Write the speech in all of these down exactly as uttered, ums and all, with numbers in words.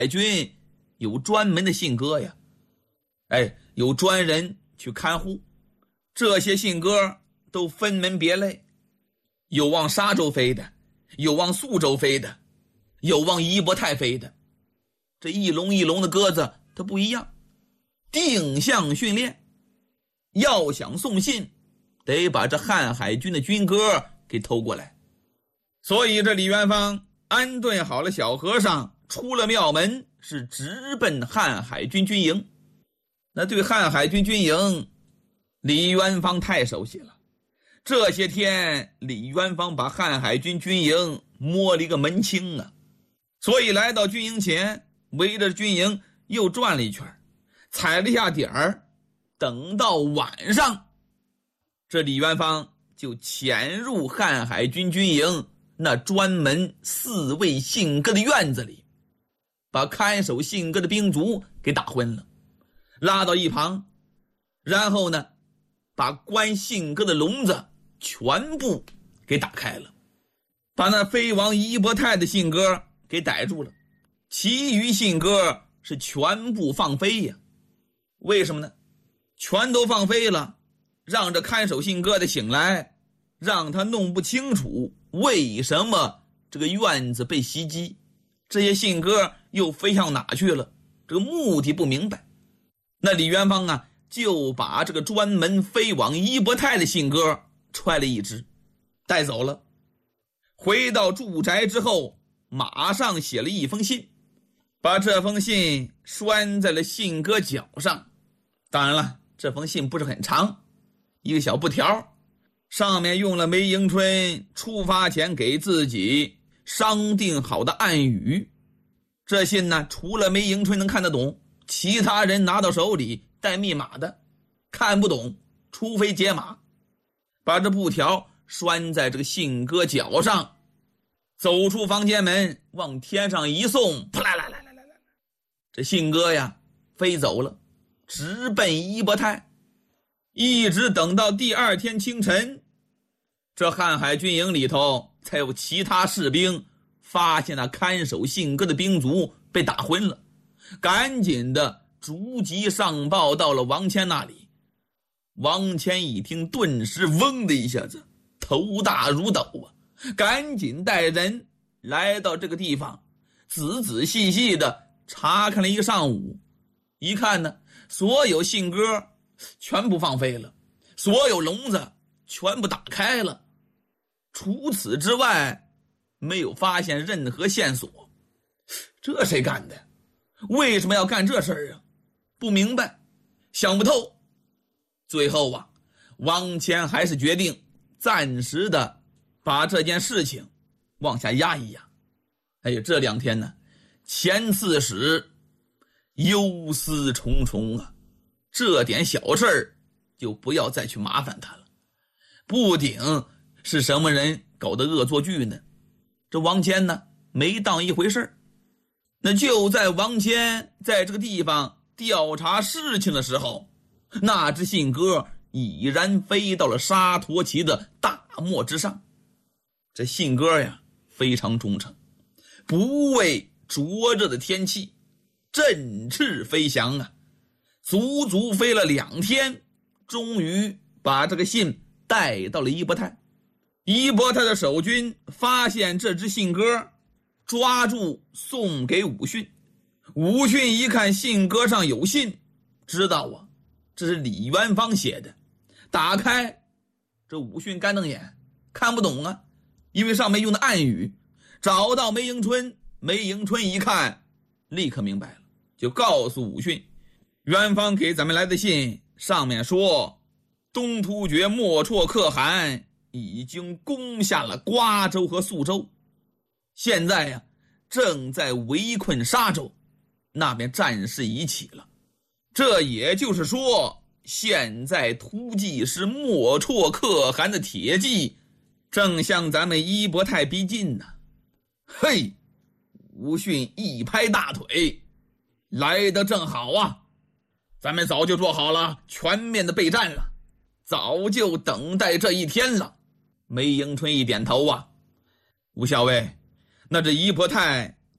海军有专门的信鸽呀，哎，有专人去看护。这些信鸽都分门别类，有往沙州飞的，有往宿州飞的，有往伊伯泰飞的。这一笼一笼的鸽子它不一样，定向训练。要想送信，得把这汉海军的军歌给偷过来。所以这李元芳安顿好了小和尚，出了庙门，是直奔汉海军军营。那对汉海军军营，李元芳太熟悉了。这些天李元芳把汉海军军营摸了一个门清啊，所以来到军营前，围着军营又转了一圈，踩了一下点儿。等到晚上，这李元芳就潜入汉海军军营那专门四位信鸽的院子里，把看守信鸽的兵卒给打昏了，拉到一旁，然后呢把关信鸽的笼子全部给打开了，把那飞往伊伯泰的信鸽给逮住了，其余信鸽是全部放飞呀。为什么呢？全都放飞了，让这看守信鸽的醒来，让他弄不清楚为什么这个院子被袭击，这些信鸽又飞向哪去了，这个目的不明白。那李元芳啊，就把这个专门飞往伊伯泰的信鸽揣了一只带走了。回到住宅之后，马上写了一封信，把这封信拴在了信鸽脚上。当然了，这封信不是很长，一个小布条，上面用了梅迎春出发前给自己商定好的暗语。这信呢，除了梅迎春能看得懂，其他人拿到手里带密码的看不懂，除非解码。把这布条拴在这个信鸽脚上，走出房间门，往天上一送，扑啦啦啦啦啦啦，这信鸽呀飞走了，直奔伊伯泰。一直等到第二天清晨，这汉海军营里头才有其他士兵发现那看守信鸽的兵卒被打昏了，赶紧的逐级上报到了王谦那里。王谦一听，顿时嗡的一下子头大如斗啊，赶紧带人来到这个地方，仔仔细细的查看了一个上午。一看呢，所有信鸽全部放飞了，所有笼子全部打开了，除此之外没有发现任何线索。这谁干的？为什么要干这事儿啊？不明白，想不透。最后啊，王谦还是决定暂时的把这件事情往下压一压。哎呀，这两天呢，钱刺史忧思重重啊，这点小事儿就不要再去麻烦他了。不顶是什么人搞的恶作剧呢？这王谦呢没当一回事儿。那就在王谦在这个地方调查事情的时候，那只信鸽已然飞到了沙陀旗的大漠之上。这信鸽呀非常忠诚，不畏灼热的天气，振翅飞翔啊，足足飞了两天，终于把这个信带到了伊伯泰。伊伯泰的守军发现这只信鸽，抓住送给武训。武训一看信鸽上有信，知道啊，这是李元芳写的。打开，这武训干瞪眼，看不懂啊，因为上面用的暗语。找到梅迎春，梅迎春一看，立刻明白了，就告诉武训，元芳给咱们来的信上面说，东突厥莫绰可汗已经攻下了瓜州和宿州，现在呀、啊、正在围困沙州，那边战事已起了。这也就是说，现在突骑师莫绰可汗的铁骑正向咱们伊伯泰逼近呢。嘿，武训一拍大腿，来得正好啊，咱们早就做好了全面的备战了，早就等待这一天了。梅迎春一点头啊，吴校尉，那这伊伯泰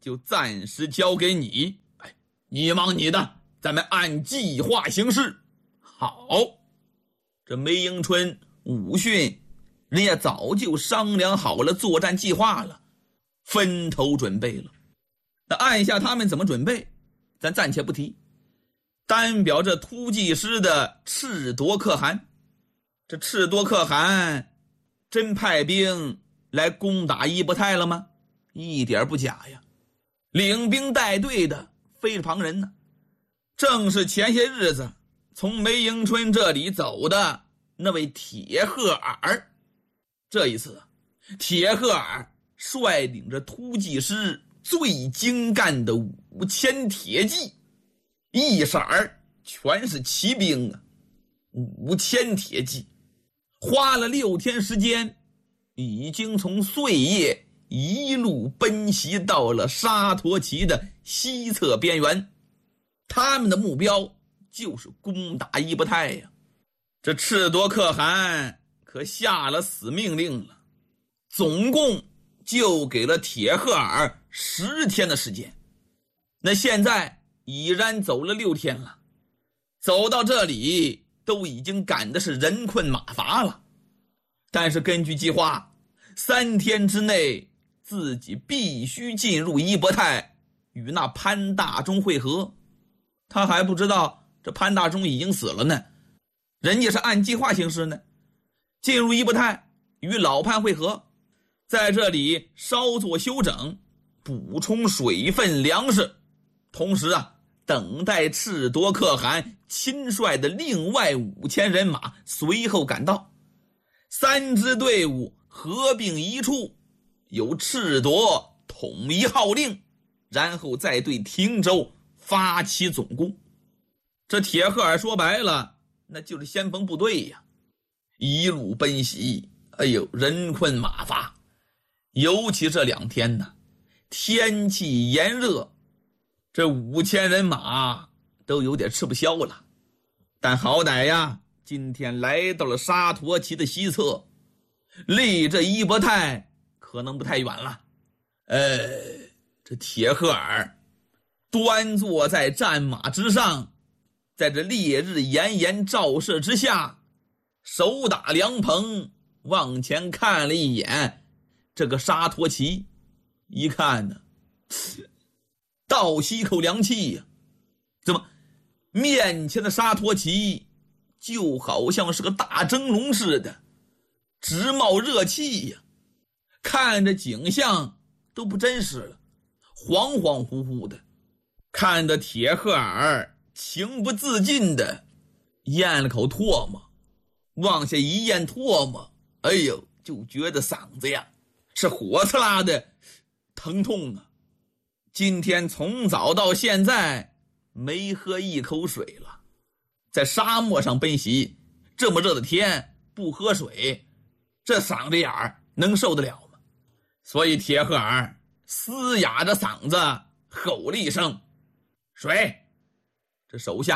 就暂时交给你，哎，你忙你的，咱们按计划行事。好，这梅迎春、武训，人家早就商量好了作战计划了，分头准备了。那按下他们怎么准备，咱暂且不提。单表这突骑师的赤夺可汗，这赤夺可汗真派兵来攻打伊伯泰了吗？一点不假呀。领兵带队的非是旁人呢，正是前些日子从梅迎春这里走的那位铁赫尔。这一次铁赫尔率领着突骑师最精干的五千铁骑，一色儿全是骑兵啊，五千铁骑，花了六天时间，已经从碎叶一路奔袭到了沙陀旗的西侧边缘。他们的目标就是攻打伊伯泰呀。这赤夺可汗可下了死命令了，总共就给了铁赫尔十天的时间。那现在已然走了六天了，走到这里都已经赶的是人困马乏了。但是根据计划，三天之内自己必须进入伊伯泰与那潘大忠会合。他还不知道这潘大忠已经死了呢，人家是按计划行事呢。进入伊伯泰与老潘会合，在这里稍作休整，补充水分粮食，同时啊，等待赤夺可汗亲率的另外五千人马随后赶到。三支队伍合并一处，由赤夺统一号令，然后再对汀州发起总攻。这铁赫尔说白了，那就是先锋部队呀，一路奔袭，哎呦，人困马乏。尤其这两天呢，天气炎热，这五千人马都有点吃不消了。但好歹呀，今天来到了沙陀旗的西侧，离这伊伯泰可能不太远了。呃，这铁赫尔端坐在战马之上，在这烈日炎炎照射之下，手打凉棚，往前看了一眼这个沙陀旗，一看呢，倒吸一口凉气呀、啊！怎么面前的沙陀旗就好像是个大蒸笼似的，直冒热气呀、啊！看着景象都不真实了，恍恍惚惚的。看得铁赫尔情不自禁的咽了口唾沫，往下一咽唾沫，哎呦，就觉得嗓子呀是火刺啦的疼痛啊！今天从早到现在没喝一口水了，在沙漠上奔袭，这么热的天不喝水，这嗓子眼儿能受得了吗？所以铁赫尔嘶哑着嗓子吼了一声：“水！”这手下